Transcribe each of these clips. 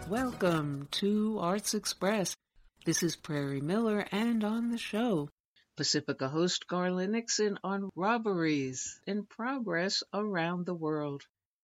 Welcome to Arts Express. This is Prairie Miller, and on the show, Pacifica host Garland Nixon on robberies in progress around the world.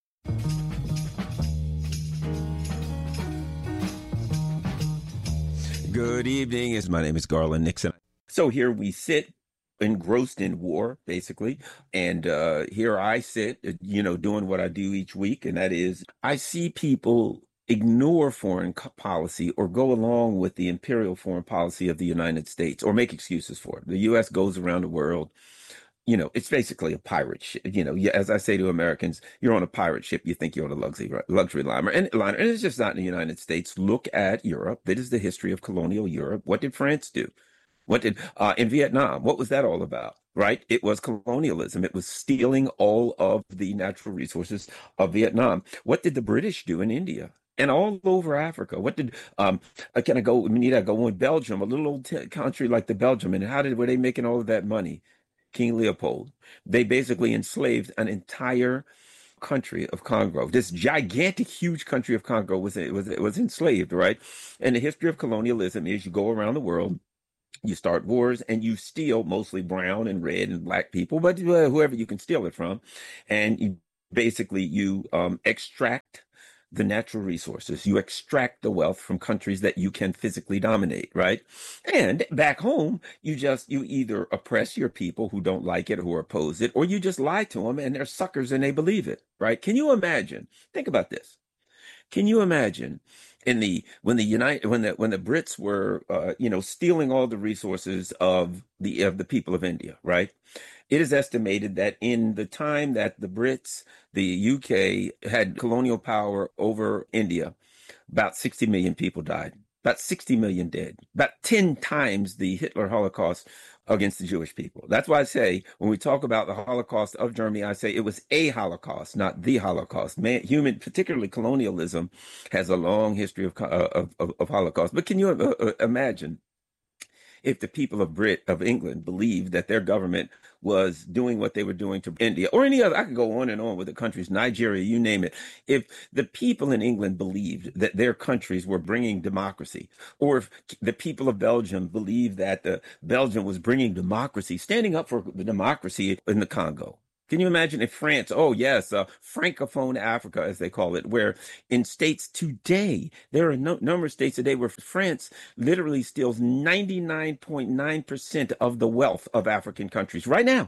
Good evening. My name is Garland Nixon. So here we sit, engrossed in war, basically. And here I sit, doing what I do each week. And that is, I see people ignore foreign policy or go along with the imperial foreign policy of the United States or make excuses for it. The U.S. goes around the world. It's basically a pirate ship. As I say to Americans, you're on a pirate ship. You think you're on a luxury liner. And it's just not in the United States. Look at Europe. That is the history of colonial Europe. What did France do? What did in Vietnam? What was that all about? Right? It was colonialism. It was stealing all of the natural resources of Vietnam. What did the British do in India? And all over Africa? What did can I go? We need to go in Belgium, a little old country like the Belgium, and were they making all of that money? King Leopold. They basically enslaved an entire country of Congo. This gigantic, huge country of Congo was enslaved, right? And the history of colonialism is you go around the world, you start wars, and you steal mostly brown and red and black people, but whoever you can steal it from, and you extract the natural resources. You extract the wealth from countries that you can physically dominate, right? And back home, you either oppress your people who don't like it, who oppose it, or you just lie to them and they're suckers and they believe it, right? Can you imagine? Think about this. Can you imagine when the Brits were stealing all the resources of the people of India, right? It is estimated that in the time that the UK had colonial power over India, about 60 million people died, about 60 million dead, about 10 times the Hitler Holocaust against the Jewish people. That's why I say, when we talk about the Holocaust of Germany, I say it was a Holocaust, not the Holocaust. Particularly colonialism, has a long history of Holocaust. But can you imagine if the people of England believed that their government was doing what they were doing to India or any other? I could go on and on with the countries, Nigeria, you name it. If the people in England believed that their countries were bringing democracy, or if the people of Belgium believed that Belgium was bringing democracy, standing up for the democracy in the Congo. Can you imagine if France, Francophone Africa, as they call it, where in states today, there are a number of states today where France literally steals 99.9% of the wealth of African countries right now.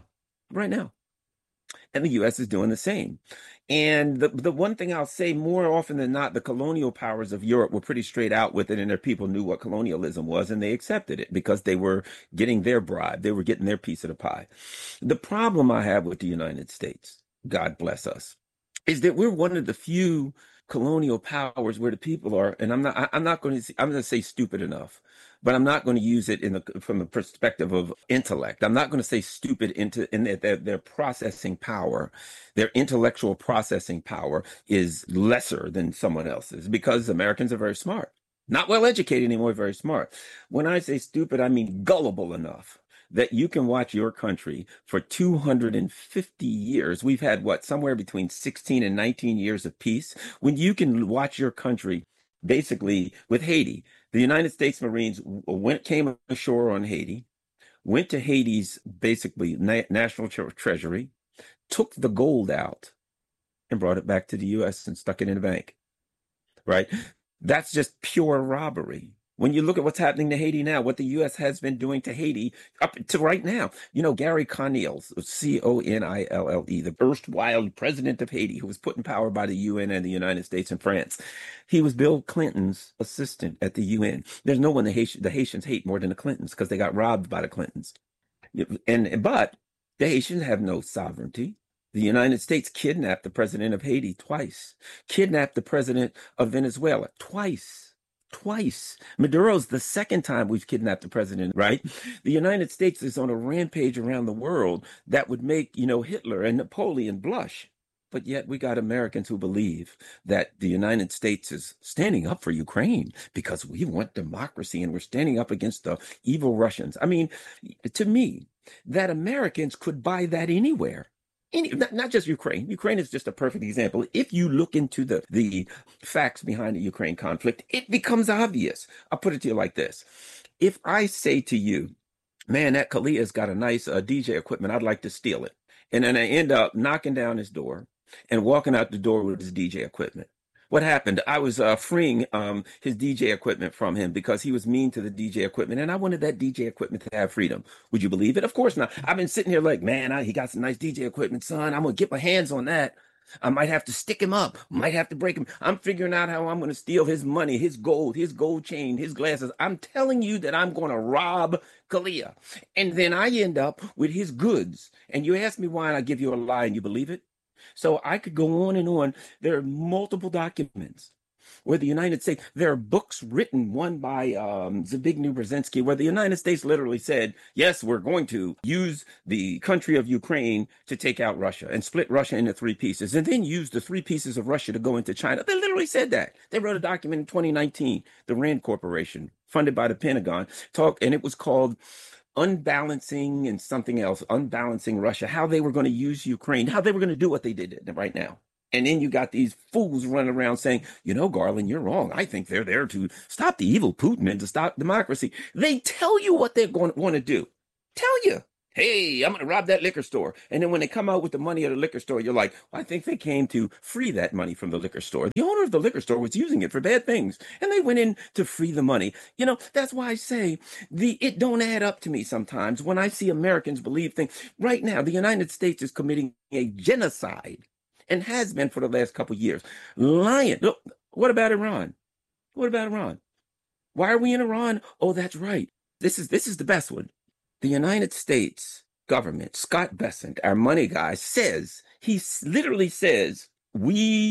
And the U.S. is doing the same. And the one thing I'll say, more often than not, the colonial powers of Europe were pretty straight out with it, and their people knew what colonialism was, and they accepted it because they were getting their bribe. They were getting their piece of the pie. The problem I have with the United States, God bless us, is that we're one of the few colonial powers where the people are, and I'm going to say stupid enough, but I'm not going to use it from the perspective of intellect. I'm not going to say stupid in that their processing power, their intellectual processing power is lesser than someone else's, because Americans are very smart. Not well educated anymore, very smart. When I say stupid, I mean gullible enough that you can watch your country for 250 years. We've had somewhere between 16 and 19 years of peace. When you can watch your country, basically with Haiti, the United States Marines came ashore on Haiti, went to Haiti's basically national treasury, took the gold out and brought it back to the U.S. and stuck it in the bank, right? That's just pure robbery. When you look at what's happening to Haiti now, what the U.S. has been doing to Haiti up to right now, Gary Conille, Conille, the erstwhile president of Haiti, who was put in power by the UN and the United States and France, he was Bill Clinton's assistant at the UN. There's no one the Haitians hate more than the Clintons, because they got robbed by the Clintons. But the Haitians have no sovereignty. The United States kidnapped the president of Haiti twice, kidnapped the president of Venezuela twice. Maduro's the second time we've kidnapped the president, right? The United States is on a rampage around the world that would make, Hitler and Napoleon blush. But yet we got Americans who believe that the United States is standing up for Ukraine because we want democracy and we're standing up against the evil Russians. I mean, to me, that Americans could buy that anywhere. not just Ukraine. Ukraine is just a perfect example. If you look into the facts behind the Ukraine conflict, it becomes obvious. I'll put it to you like this. If I say to you, man, that Kalia's got a nice DJ equipment, I'd like to steal it. And then I end up knocking down his door and walking out the door with his DJ equipment. What happened? I was freeing his DJ equipment from him because he was mean to the DJ equipment, and I wanted that DJ equipment to have freedom. Would you believe it? Of course not. I've been sitting here like, man, he got some nice DJ equipment, son. I'm going to get my hands on that. I might have to stick him up, might have to break him. I'm figuring out how I'm going to steal his money, his gold chain, his glasses. I'm telling you that I'm going to rob Kalia. And then I end up with his goods. And you ask me why, and I give you a lie, and you believe it? So I could go on and on. There are multiple documents where the United States, there are books written, one by Zbigniew Brzezinski, where the United States literally said, yes, we're going to use the country of Ukraine to take out Russia and split Russia into three pieces, and then use the three pieces of Russia to go into China. They literally said that. They wrote a document in 2019, the RAND Corporation, funded by the Pentagon, and it was called Unbalancing and something else, Unbalancing Russia, how they were going to use Ukraine, how they were going to do what they did right now. And then you got these fools running around saying, Garland, you're wrong. I think they're there to stop the evil Putin and to stop democracy. They tell you what they're going to want to do. Tell you, hey, I'm going to rob that liquor store. And then when they come out with the money of the liquor store, you're like, well, I think they came to free that money from the liquor store. The owner of the liquor store was using it for bad things, and they went in to free the money. That's why I say it don't add up to me sometimes when I see Americans believe things. Right now, the United States is committing a genocide and has been for the last couple of years. Lying. Look, what about Iran? What about Iran? Why are we in Iran? Oh, that's right. This is the best one. The United States government, Scott Bessent, our money guy, he literally says, we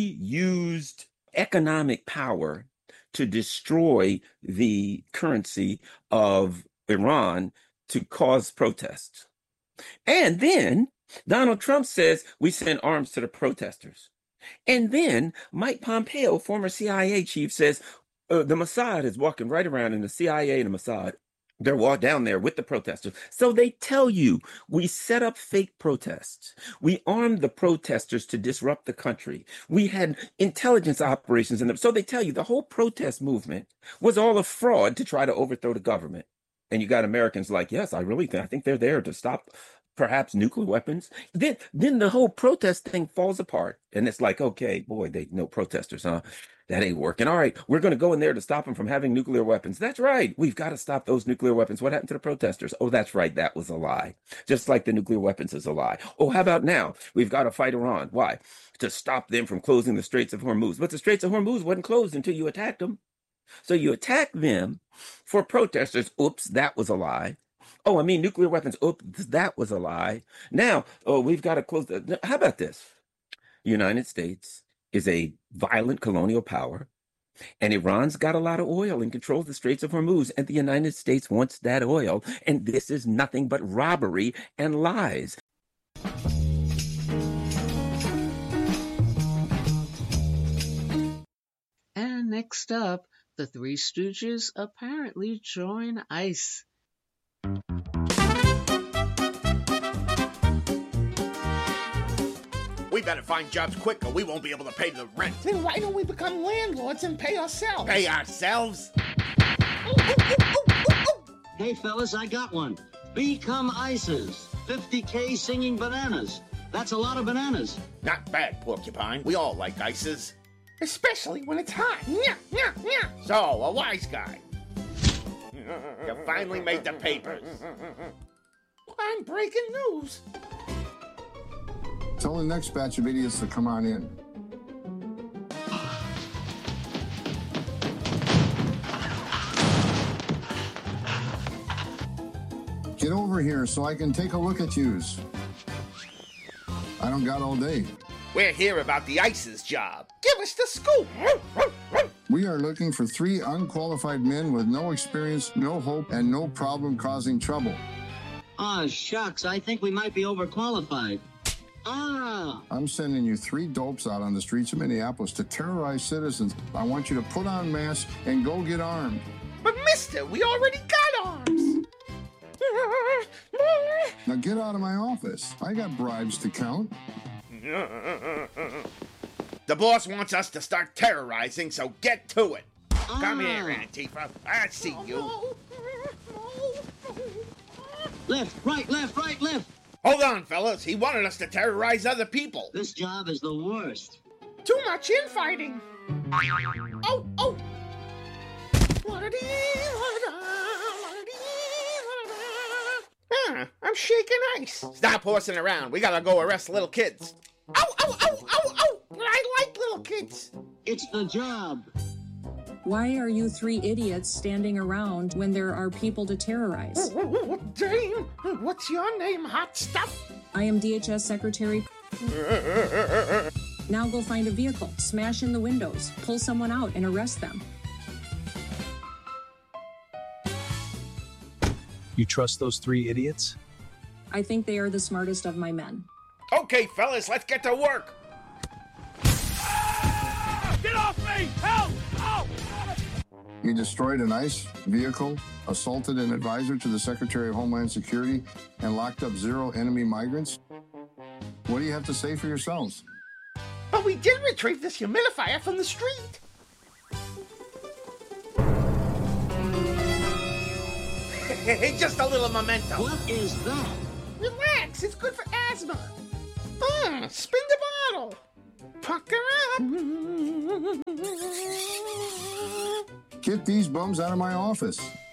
used economic power to destroy the currency of Iran to cause protests. And then Donald Trump says we sent arms to the protesters. And then Mike Pompeo, former CIA chief, says the Mossad is walking right around, and the CIA and the Mossad, they're walked down there with the protesters. So they tell you we set up fake protests. We armed the protesters to disrupt the country. We had intelligence operations in them. So they tell you the whole protest movement was all a fraud to try to overthrow the government. And you got Americans like, yes, I think they're there to stop perhaps nuclear weapons. Then the whole protest thing falls apart. And it's like, okay, boy, no protesters, huh? That ain't working. All right, we're going to go in there to stop them from having nuclear weapons. That's right. We've got to stop those nuclear weapons. What happened to the protesters? Oh, that's right. That was a lie. Just like the nuclear weapons is a lie. Oh, how about now? We've got to fight Iran. Why? To stop them from closing the Straits of Hormuz. But the Straits of Hormuz wasn't closed until you attacked them. So you attack them for protesters. Oops, that was a lie. Oh, I mean, nuclear weapons. Oops, that was a lie. Now, we've got to close. How about this? United States is a violent colonial power, and Iran's got a lot of oil and controls the Straits of Hormuz, and the United States wants that oil, and this is nothing but robbery and lies. And next up, the Three Stooges apparently join ICE. We better find jobs quick or we won't be able to pay the rent. Then why don't we become landlords and pay ourselves? Pay ourselves? Hey, fellas, I got one. Become ICEs. 50K singing bananas. That's a lot of bananas. Not bad, Porcupine. We all like ices. Especially when it's hot. Nya, nya, nya. So, a wise guy. You finally made the papers. I'm breaking news. Tell the next batch of idiots to come on in. Get over here so I can take a look at yous. I don't got all day. We're here about the ICE's job. Give us the scoop. We are looking for 3 unqualified men with no experience, no hope, and no problem causing trouble. Ah, shucks, I think we might be overqualified. I'm sending you 3 dopes out on the streets of Minneapolis to terrorize citizens. I want you to put on masks and go get armed. But mister, we already got arms. Now get out of my office. I got bribes to count. The boss wants us to start terrorizing, so get to it. Come here, Antifa. I see you. Left, right, left, right, left. Hold on, fellas. He wanted us to terrorize other people. This job is the worst. Too much infighting. Oh! I'm shaking ice. Stop horsing around. We gotta go arrest little kids. Ow! I like little kids. It's the job. Why are you three idiots standing around when there are people to terrorize? Dame, what's your name, hot stuff? I am DHS Secretary. Now go find a vehicle, smash in the windows, pull someone out, and arrest them. You trust those three idiots? I think they are the smartest of my men. Okay, fellas, let's get to work. Get off me! Help! Oh! You destroyed an ICE vehicle, assaulted an advisor to the Secretary of Homeland Security, and locked up 0 enemy migrants? What do you have to say for yourselves? But we did retrieve this humidifier from the street. Just a little memento. What is that? Relax, it's good for asthma. Spin the bottle. Pucker up. Get these bums out of my office.